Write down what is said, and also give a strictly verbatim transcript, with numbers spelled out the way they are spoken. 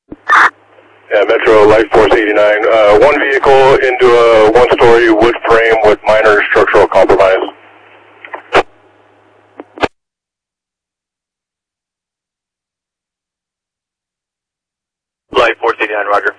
Yeah, Metro Life Force eighty-nine. Uh, one vehicle into a one-story wood frame with minor structural compromise. Life Force eighty-nine, roger.